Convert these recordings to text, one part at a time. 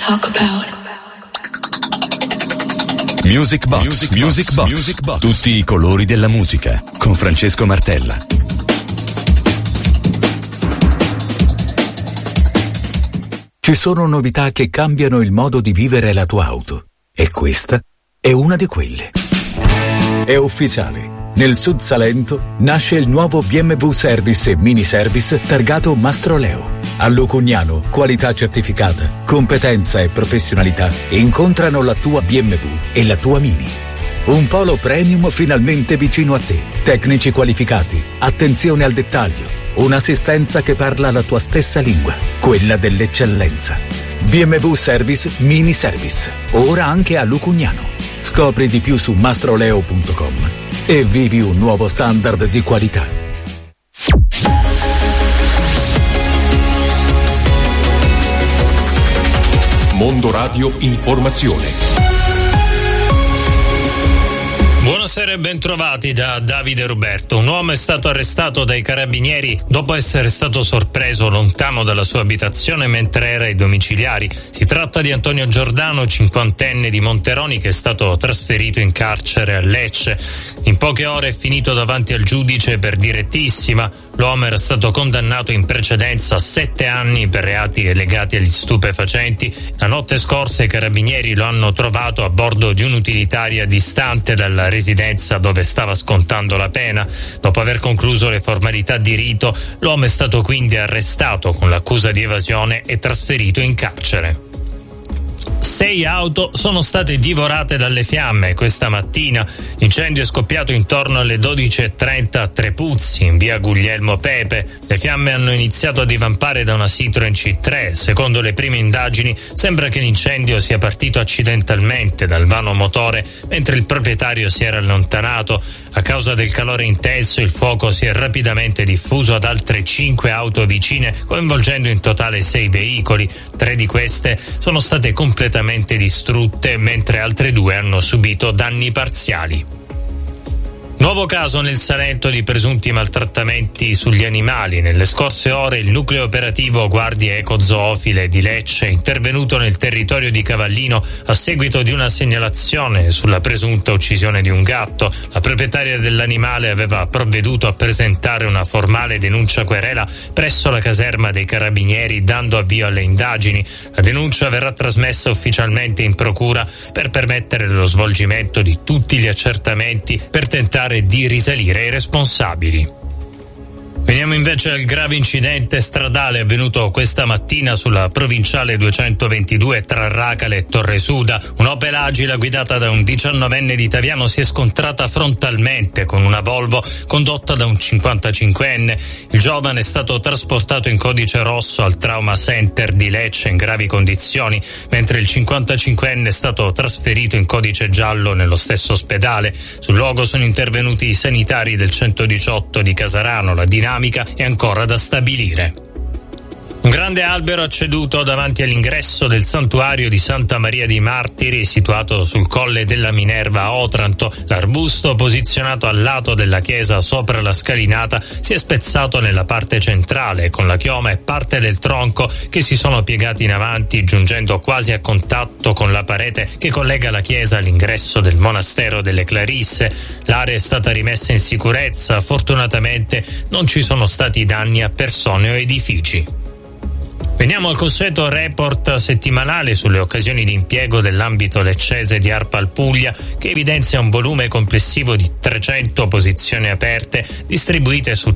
talk about. Music Box. Tutti i colori della musica con Francesco Martella. Ci sono novità che cambiano il modo di vivere la tua auto e questa è una di quelle. È ufficiale. Nel Sud Salento nasce il nuovo BMW Service e Mini Service targato Mastroleo. A Lucugnano, qualità certificata, competenza e professionalità incontrano la tua BMW e la tua Mini. Un polo premium finalmente vicino a te. Tecnici qualificati, attenzione al dettaglio, un'assistenza che parla la tua stessa lingua, quella dell'eccellenza. BMW Service Mini Service, ora anche a Lucugnano. Scopri di più su mastroleo.com e vivi un nuovo standard di qualità. Mondo Radio Informazione. Buonasera e bentrovati da Davide Ruberto. Un uomo è stato arrestato dai carabinieri dopo essere stato sorpreso lontano dalla sua abitazione mentre era ai domiciliari. Si tratta di Antonio Giordano, 50enne di Monteroni, che è stato trasferito in carcere a Lecce. In poche ore è finito davanti al giudice per direttissima. L'uomo era stato condannato in precedenza a 7 anni per reati legati agli stupefacenti. La notte scorsa i carabinieri lo hanno trovato a bordo di un'utilitaria distante dalla residenza dove stava scontando la pena. Dopo aver concluso le formalità di rito, l'uomo è stato quindi arrestato con l'accusa di evasione e trasferito in carcere. 6 auto sono state divorate dalle fiamme questa mattina. L'incendio è scoppiato intorno alle 12:30 a Trepuzzi, in via Guglielmo Pepe. Le fiamme hanno iniziato a divampare da una Citroen C3. Secondo le prime indagini sembra che l'incendio sia partito accidentalmente dal vano motore mentre il proprietario si era allontanato. A causa del calore intenso il fuoco si è rapidamente diffuso ad altre 5 auto vicine, coinvolgendo in totale 6 veicoli. 3 di queste sono state completamente distrutte, mentre altre 2 hanno subito danni parziali. Nuovo caso nel Salento di presunti maltrattamenti sugli animali. Nelle scorse ore il nucleo operativo Guardie Ecozoofile di Lecce è intervenuto nel territorio di Cavallino a seguito di una segnalazione sulla presunta uccisione di un gatto. La proprietaria dell'animale aveva provveduto a presentare una formale denuncia querela presso la caserma dei Carabinieri, dando avvio alle indagini. La denuncia verrà trasmessa ufficialmente in procura per permettere lo svolgimento di tutti gli accertamenti per tentare di risalire ai responsabili. Veniamo invece al grave incidente stradale avvenuto questa mattina sulla provinciale 222 tra Racale e Torresuda. Un'Opel Agila guidata da un 19enne di Taviano si è scontrata frontalmente con una Volvo condotta da un 55enne. Il giovane è stato trasportato in codice rosso al Trauma Center di Lecce in gravi condizioni, mentre il 55enne è stato trasferito in codice giallo nello stesso ospedale. Sul luogo sono intervenuti i sanitari del 118 di Casarano. La dinamica è ancora da stabilire. Un grande albero ha ceduto davanti all'ingresso del santuario di Santa Maria dei Martiri, situato sul Colle della Minerva a Otranto. L'arbusto, posizionato al lato della chiesa sopra la scalinata, si è spezzato nella parte centrale, con la chioma e parte del tronco che si sono piegati in avanti, giungendo quasi a contatto con la parete che collega la chiesa all'ingresso del monastero delle Clarisse. L'area è stata rimessa in sicurezza. Fortunatamente non ci sono stati danni a persone o edifici. Veniamo al consueto report settimanale sulle occasioni di impiego dell'ambito leccese di ARPAL Puglia, che evidenzia un volume complessivo di 300 posizioni aperte distribuite su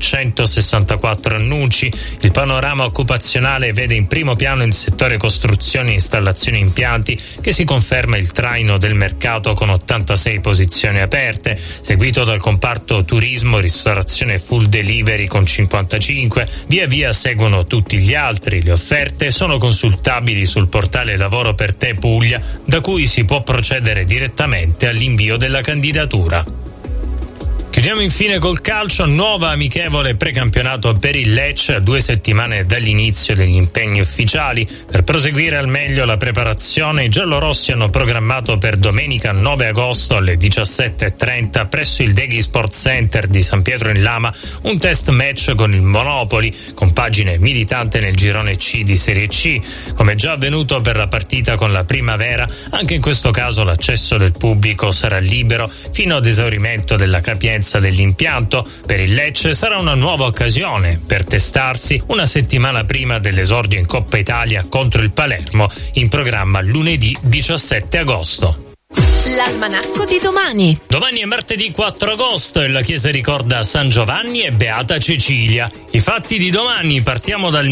164 annunci. Il panorama occupazionale vede in primo piano il settore costruzioni e installazioni impianti, che si conferma il traino del mercato con 86 posizioni aperte, seguito dal comparto turismo, ristorazione e full delivery con 55. Via via seguono tutti gli altri. Le offerte sono consultabili sul portale Lavoro per Te Puglia, da cui si può procedere direttamente all'invio della candidatura. Chiudiamo infine col calcio, nuova amichevole precampionato per il Lecce a 2 settimane dall'inizio degli impegni ufficiali. Per proseguire al meglio la preparazione, i giallorossi hanno programmato per domenica 9 agosto alle 17:30 presso il Deghi Sport Center di San Pietro in Lama un test match con il Monopoli, compagine militante nel girone C di Serie C. Come già avvenuto per la partita con la Primavera, anche in questo caso l'accesso del pubblico sarà libero fino ad esaurimento della capienza dell'impianto. Per il Lecce sarà una nuova occasione per testarsi una settimana prima dell'esordio in Coppa Italia contro il Palermo, in programma lunedì 17 agosto. L'almanacco di domani. Domani è martedì 4 agosto e la chiesa ricorda San Giovanni e Beata Cecilia. I fatti di domani: partiamo dal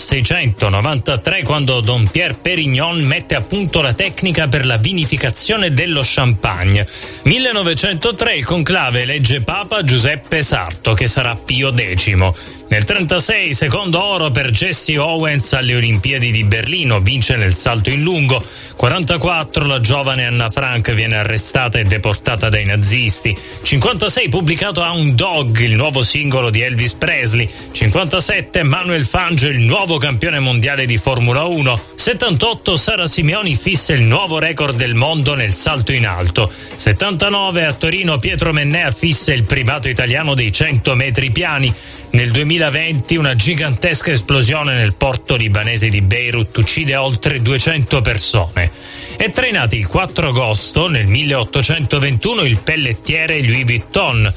1693, quando Don Pierre Perignon mette a punto la tecnica per la vinificazione dello champagne. 1903 il conclave elegge Papa Giuseppe Sarto, che sarà Pio X. Nel 1936 secondo oro per Jesse Owens alle Olimpiadi di Berlino, vince nel salto in lungo. 44 la giovane Anna Frank viene arrestata e deportata dai nazisti. 56 pubblicato Hound Dog, il nuovo singolo di Elvis Presley. 57 Manuel Fangio, il nuovo campione mondiale di Formula 1. 78 Sara Simeoni fissa il nuovo record del mondo nel salto in alto. 79 a Torino Pietro Mennea fissa il primato italiano dei 100 metri piani. Nel 2020 una gigantesca esplosione nel porto libanese di Beirut uccide oltre 200 persone. È trainato il 4 agosto nel 1821 il pellettiere Louis Vuitton.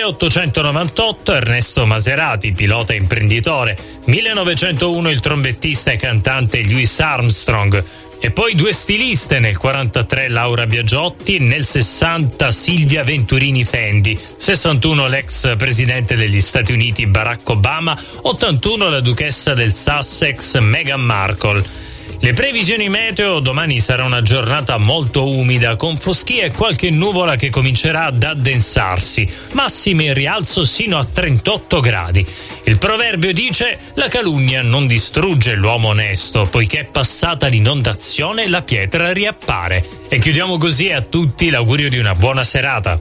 1898 Ernesto Maserati, pilota e imprenditore. 1901 il trombettista e cantante Louis Armstrong. E poi 2 stiliste: nel 43 Laura Biagiotti, nel 60 Silvia Venturini Fendi, 61 l'ex presidente degli Stati Uniti Barack Obama, 81 la duchessa del Sussex Meghan Markle. Le previsioni meteo: domani sarà una giornata molto umida, con foschia e qualche nuvola che comincerà ad addensarsi, massime in rialzo sino a 38 gradi. Il proverbio dice: la calunnia non distrugge l'uomo onesto, poiché passata l'inondazione la pietra riappare. E chiudiamo così a tutti l'augurio di una buona serata.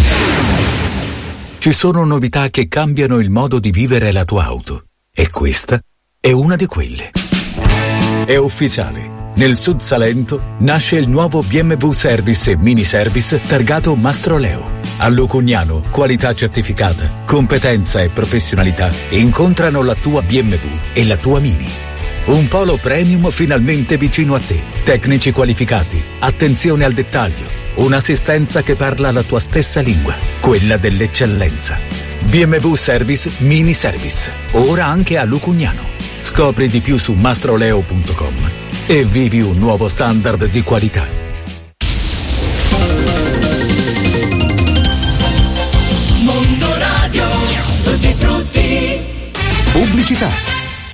Ci sono novità che cambiano il modo di vivere la tua auto, e questa è una di quelle. È ufficiale. Nel Sud Salento nasce il nuovo BMW Service e Mini Service targato Mastroleo. A Lucugnano, qualità certificata, competenza e professionalità incontrano la tua BMW e la tua Mini. Un polo premium finalmente vicino a te. Tecnici qualificati, attenzione al dettaglio, un'assistenza che parla la tua stessa lingua, quella dell'eccellenza. BMW Service Mini Service, ora anche a Lucugnano. Scopri di più su mastroleo.com e vivi un nuovo standard di qualità. Mondo Radio, tutti frutti. Pubblicità.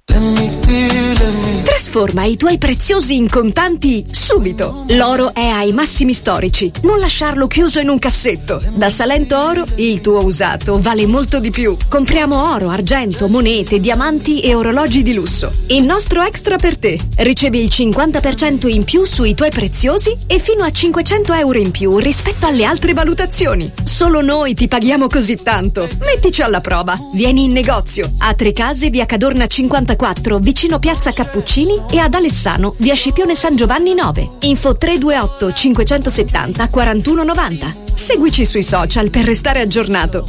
Trasforma i tuoi preziosi in contanti subito. L'oro è ai massimi storici. Non lasciarlo chiuso in un cassetto. Da Salento Oro il tuo usato vale molto di più. Compriamo oro, argento, monete, diamanti e orologi di lusso. Il nostro extra per te. Ricevi il 50% in più sui tuoi preziosi e fino a 500 euro in più rispetto alle altre valutazioni. Solo noi ti paghiamo così tanto. Mettici alla prova. Vieni in negozio a Trecase, via Cadorna 54, vicino Piazza Cappuccini, e ad Alessano, via Scipione San Giovanni 9. Info 328 570 4190. Seguici sui social per restare aggiornato.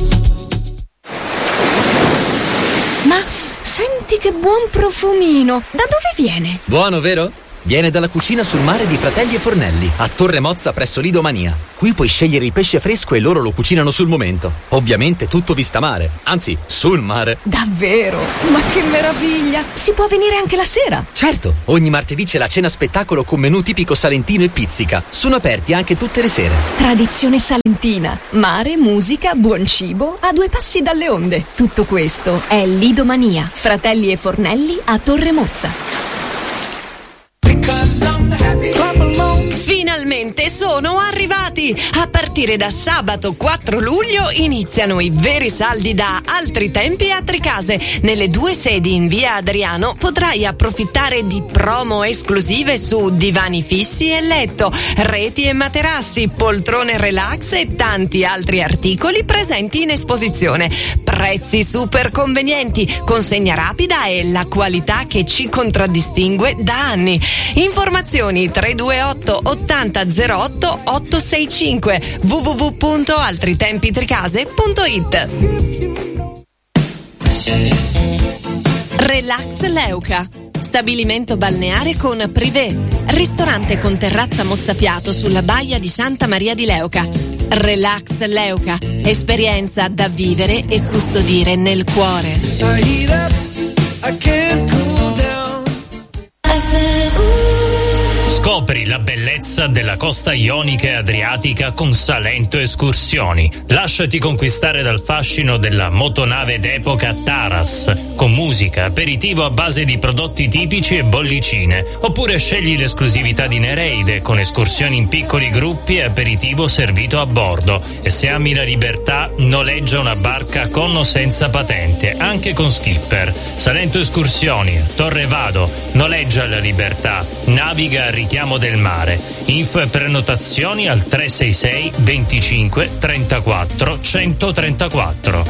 Ma senti che buon profumino! Da dove viene? Buono, vero? Viene dalla cucina sul mare di Fratelli e Fornelli, a Torre Mozza presso Lido Mania. Qui puoi scegliere il pesce fresco e loro lo cucinano sul momento. Ovviamente tutto vista mare, anzi, sul mare. Davvero? Ma che meraviglia! Si può venire anche la sera? Certo, ogni martedì c'è la cena spettacolo con menù tipico salentino e pizzica. Sono aperti anche tutte le sere. Tradizione salentina, mare, musica, buon cibo, a 2 passi dalle onde. Tutto questo è Lido Mania, Fratelli e Fornelli a Torre Mozza. Finalmente Finalmente sono arrivati! sì, a partire da sabato 4 luglio iniziano i veri saldi da Altri Tempi a Tricase. Nelle 2 sedi in via Adriano potrai approfittare di promo esclusive su divani fissi e letto, reti e materassi, poltrone relax e tanti altri articoli presenti in esposizione. Prezzi super convenienti, consegna rapida e la qualità che ci contraddistingue da anni. Informazioni 328 80 08 865 www.altritempitricase.it. Relax Leuca, stabilimento balneare con privé, ristorante con terrazza mozzafiato sulla baia di Santa Maria di Leuca. Relax Leuca, esperienza da vivere e custodire nel cuore. Scopri la bellezza della costa ionica e adriatica con Salento Escursioni. Lasciati conquistare dal fascino della motonave d'epoca Taras, con musica, aperitivo a base di prodotti tipici e bollicine. Oppure scegli l'esclusività di Nereide, con escursioni in piccoli gruppi e aperitivo servito a bordo. E se ami la libertà, noleggia una barca con o senza patente, anche con skipper. Salento Escursioni, Torre Vado, noleggia la libertà, naviga a richiamo del mare. Info e prenotazioni al 366 25 34 134.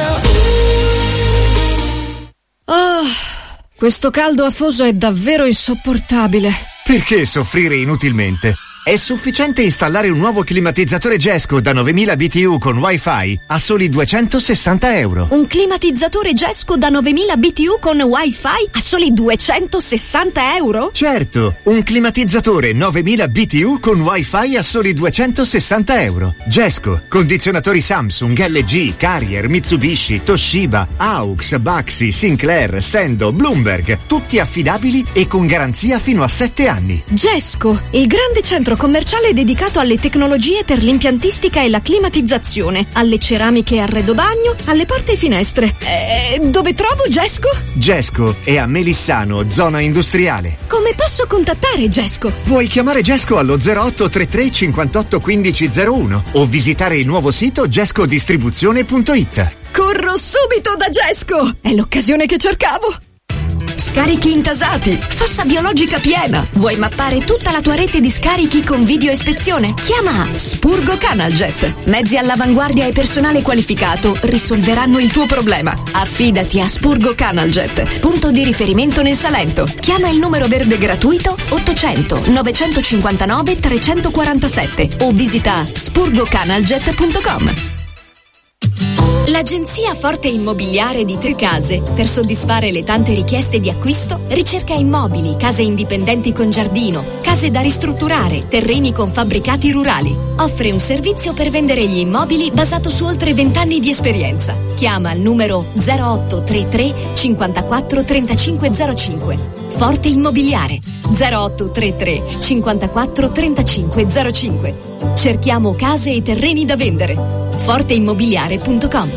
Questo caldo afoso è davvero insopportabile. Perché soffrire inutilmente? È sufficiente installare un nuovo climatizzatore Gesco da 9000 BTU con Wi-Fi a soli €260. Un climatizzatore Gesco da 9000 BTU con Wi-Fi a soli €260? Certo, un climatizzatore 9000 BTU con Wi-Fi a soli €260. Gesco, condizionatori Samsung, LG, Carrier, Mitsubishi, Toshiba, Aux, Baxi, Sinclair, Sendo, Bloomberg, tutti affidabili e con garanzia fino a 7 anni. Gesco, il grande centro commerciale dedicato alle tecnologie per l'impiantistica e la climatizzazione, alle ceramiche e arredo bagno, alle porte e finestre. Dove trovo Gesco? Gesco è a Melissano, zona industriale. Come posso contattare Gesco? Puoi chiamare Gesco allo 0833 58 15 01 o visitare il nuovo sito gescodistribuzione.it. Corro subito da Gesco! È l'occasione che cercavo! Scarichi intasati, fossa biologica piena. Vuoi mappare tutta la tua rete di scarichi con video ispezione? Chiama Spurgo Canaljet. Mezzi all'avanguardia e personale qualificato risolveranno il tuo problema. Affidati a Spurgo Canaljet, punto di riferimento nel Salento. Chiama il numero verde gratuito 800 959 347 o visita spurgocanaljet.com. L'agenzia Forte Immobiliare di Tricase, per soddisfare le tante richieste di acquisto, ricerca immobili, case indipendenti con giardino, case da ristrutturare, terreni con fabbricati rurali. Offre un servizio per vendere gli immobili basato su oltre 20 anni di esperienza. Chiama il numero 0833 54 35 05. Forte Immobiliare 0833 54 35 05. Cerchiamo case e terreni da vendere. forteimmobiliare.com.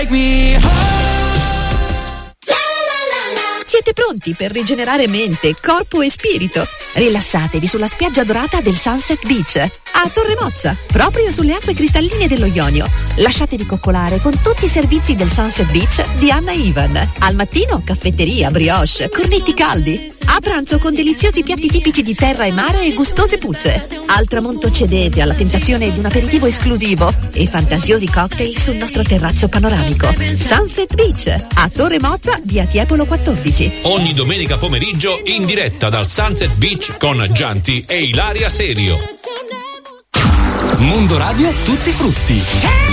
Siete pronti per rigenerare mente, corpo e spirito? Rilassatevi sulla spiaggia dorata del Sunset Beach a Torre Mozza, proprio sulle acque cristalline dello Ionio. Lasciatevi coccolare con tutti i servizi del Sunset Beach di Anna Ivan. Al mattino caffetteria, brioche, cornetti caldi. A pranzo con deliziosi piatti tipici di terra e mare e gustose pucce. Al tramonto cedete alla tentazione di un aperitivo esclusivo e fantasiosi cocktail sul nostro terrazzo panoramico. Sunset Beach a Torre Mozza, via Tiepolo 14. Ogni domenica pomeriggio in diretta dal Sunset Beach con Gianti e Ilaria Serio. Mondo Radio, tutti frutti.